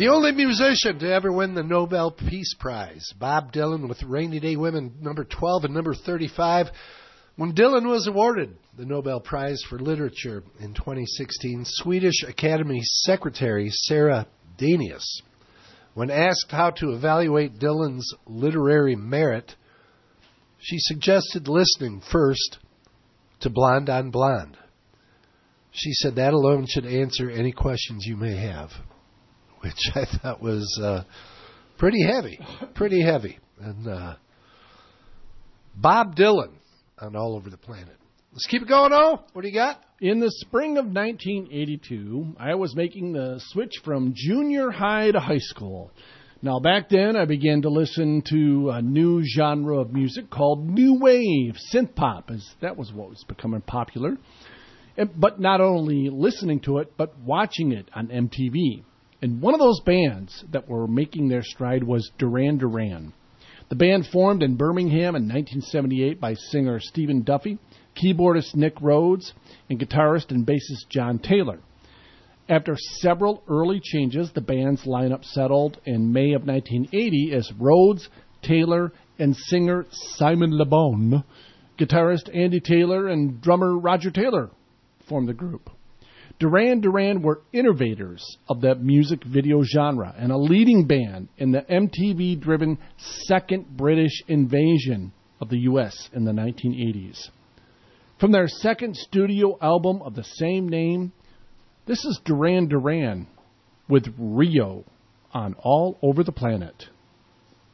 The only musician to ever win the Nobel Peace Prize, Bob Dylan, with Rainy Day Women, number 12 and number 35. When Dylan was awarded the Nobel Prize for Literature in 2016, Swedish Academy Secretary Sarah Danius, when asked how to evaluate Dylan's literary merit, she suggested listening first to Blonde on Blonde. She said that alone should answer any questions you may have, which I thought was pretty heavy. And Bob Dylan on All Over the Planet. Let's keep it going, What do you got? In the spring of 1982, I was making the switch from junior high to high school. Now, back then, I began to listen to a new genre of music called New Wave, synth pop, as that was what was becoming popular. But not only listening to it, but watching it on MTV. And one of those bands that were making their stride was Duran Duran. The band formed in Birmingham in 1978 by singer Stephen Duffy, keyboardist Nick Rhodes, and guitarist and bassist John Taylor. After several early changes, the band's lineup settled in May of 1980 as Rhodes, Taylor, and singer Simon Le Bon, guitarist Andy Taylor, and drummer Roger Taylor formed the group. Duran Duran were innovators of the music video genre and a leading band in the MTV-driven second British invasion of the U.S. in the 1980s. From their second studio album of the same name, this is Duran Duran with Rio on All Over the Planet.